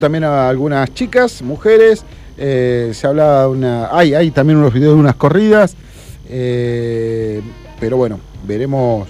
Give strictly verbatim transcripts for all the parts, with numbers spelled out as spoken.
También a algunas chicas, mujeres, eh, se habla de una... Hay, hay también unos videos de unas corridas, eh, pero bueno, veremos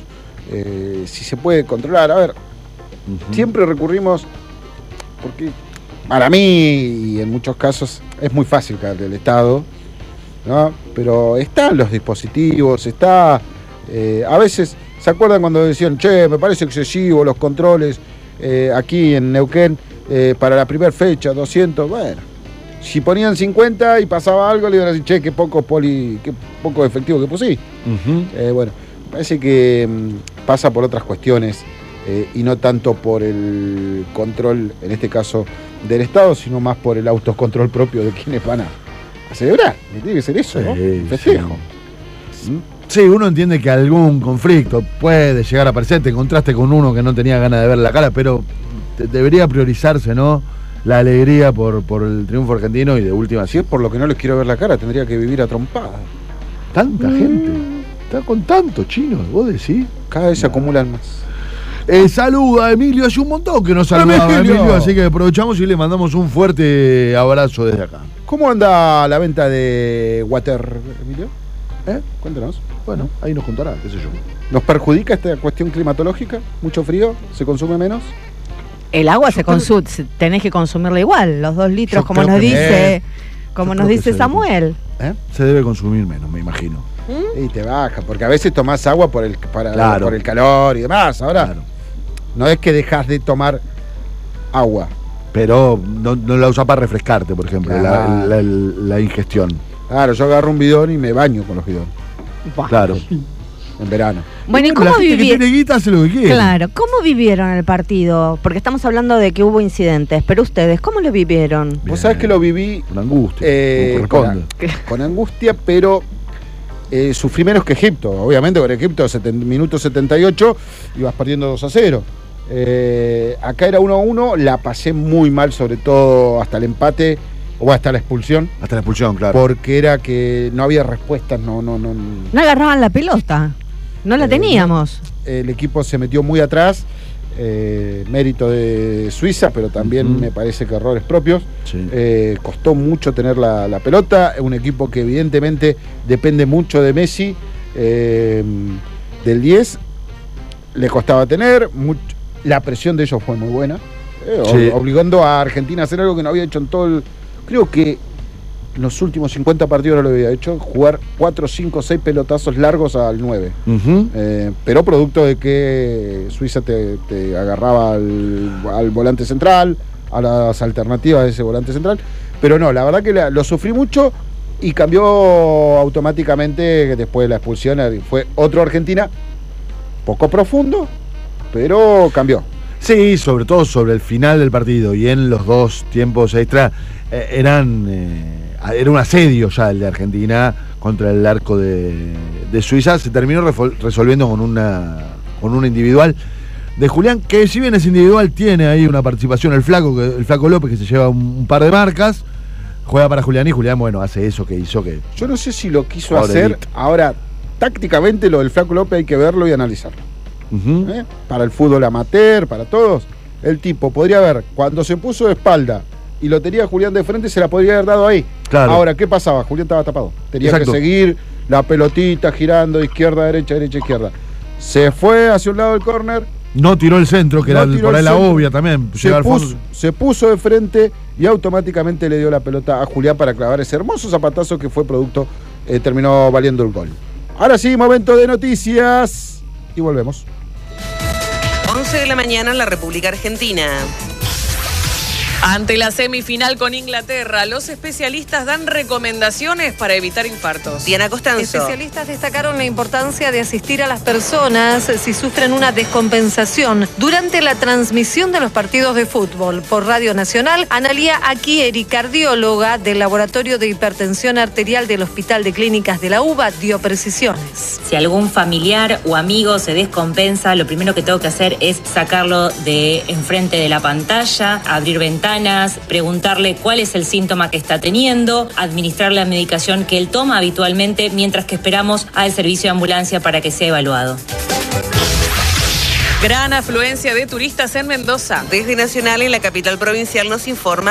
eh, si se puede controlar. A ver, uh-huh. siempre recurrimos, porque para mí, y en muchos casos, es muy fácil caer del Estado, ¿no? Pero están los dispositivos, está... Eh, a veces, ¿se acuerdan cuando decían, che, me parece excesivo los controles eh, aquí en Neuquén? Eh, para la primera fecha, doscientos, bueno, si ponían cincuenta y pasaba algo, le iban a decir, che, qué poco poli, qué poco efectivo que pusí. Uh-huh. Eh, bueno, parece que mmm, pasa por otras cuestiones eh, y no tanto por el control, en este caso, del Estado, sino más por el autocontrol propio de quienes van a, a celebrar. Tiene que ser eso, sí, ¿no? Un festejo. Sí. ¿Mm? Sí, uno entiende que algún conflicto puede llegar a aparecer, te encontraste con uno que no tenía ganas de ver la cara, pero debería priorizarse, ¿no? La alegría por, por el triunfo argentino y de última. Si es por lo que no les quiero ver la cara, tendría que vivir a trompada. Tanta mm. gente. Está con tantos chinos, vos decís. Cada vez se nah. acumulan más. Eh, saluda a Emilio, hace un montón que nos saludaba Emilio. Emilio, así que aprovechamos y le mandamos un fuerte abrazo desde acá. ¿Cómo anda la venta de water, Emilio? ¿Eh? Cuéntanos. Bueno, ahí nos contará, qué sé yo. ¿Nos perjudica esta cuestión climatológica? ¿Mucho frío? ¿Se consume menos? El agua se consume, tenés que consumirla igual, los dos litros, como nos dice, eh, como nos dice Samuel. ¿Eh? Se debe consumir menos, me imagino. ¿Mm? Y te baja, porque a veces tomás agua por el, para, claro. por el calor y demás. Ahora, claro. no es que dejas de tomar agua. Pero no, no la usás para refrescarte, por ejemplo, claro. la, la, la ingestión. Claro, yo agarro un bidón y me baño con los bidones. Bah. Claro. En verano. Bueno, ¿y cómo vivieron? Que claro, ¿cómo vivieron el partido? Porque estamos hablando de que hubo incidentes, pero ustedes, ¿cómo lo vivieron? Bien. Vos sabés que lo viví con angustia, eh, con, con angustia, pero eh, sufrí menos que Egipto. Obviamente con Egipto, minuto setenta y ocho, ibas perdiendo dos a cero. Eh, acá era uno a uno, la pasé muy mal, sobre todo hasta el empate. O hasta la expulsión. Hasta la expulsión, claro. Porque era que no había respuestas, no, no, no. No agarraban la pelota. No la eh, teníamos. El equipo se metió muy atrás. Eh, mérito de Suiza, pero también uh-huh. me parece que errores propios. Sí. Eh, costó mucho tener la, la pelota. Un equipo que evidentemente depende mucho de Messi. Eh, del diez le costaba tener. Mucho, la presión de ellos fue muy buena. Eh, sí. Obligando a Argentina a hacer algo que no había hecho en todo el... Creo que en los últimos cincuenta partidos no lo había hecho, jugar cuatro, cinco, seis pelotazos largos al nueve. Uh-huh. Eh, pero producto de que Suiza te, te agarraba al, al volante central, a las alternativas de ese volante central. Pero no, la verdad que la, lo sufrí mucho y cambió automáticamente después de la expulsión. Fue otro Argentina, poco profundo, pero cambió. Sí, sobre todo sobre el final del partido y en los dos tiempos extra eh, eran eh, era un asedio ya el de Argentina contra el arco de, de Suiza. Se terminó resolviendo con una con una individual de Julián, que si bien es individual tiene ahí una participación el flaco que, el flaco López, que se lleva un, un par de marcas, juega para Julián y Julián bueno hace eso que hizo que yo no sé si lo quiso hacer. Ahora tácticamente lo del flaco López hay que verlo y analizarlo. Uh-huh. ¿Eh? Para el fútbol amateur, para todos, el tipo podría haber, cuando se puso de espalda y lo tenía Julián de frente, se la podría haber dado ahí. Claro. Ahora, ¿qué pasaba? Julián estaba tapado. Tenía Exacto. que seguir la pelotita girando de izquierda a derecha, derecha a izquierda. Se fue hacia un lado del córner. No tiró el centro, que no era por ahí la obvia también. Se puso, se puso de frente y automáticamente le dio la pelota a Julián para clavar ese hermoso zapatazo que fue producto, eh, terminó valiendo el gol. Ahora sí, momento de noticias y volvemos. once de la mañana en la República Argentina. Ante la semifinal con Inglaterra, los especialistas dan recomendaciones para evitar infartos. Diana Costanzo. Especialistas destacaron la importancia de asistir a las personas si sufren una descompensación durante la transmisión de los partidos de fútbol. Por Radio Nacional, Analía Aquieri, cardióloga del Laboratorio de Hipertensión Arterial del Hospital de Clínicas de la UBA, dio precisiones. Si algún familiar o amigo se descompensa, lo primero que tengo que hacer es sacarlo de enfrente de la pantalla, abrir ventanas, preguntarle cuál es el síntoma que está teniendo, administrar la medicación que él toma habitualmente mientras que esperamos al servicio de ambulancia para que sea evaluado. Gran afluencia de turistas en Mendoza. Desde Nacional, en la capital provincial, nos informa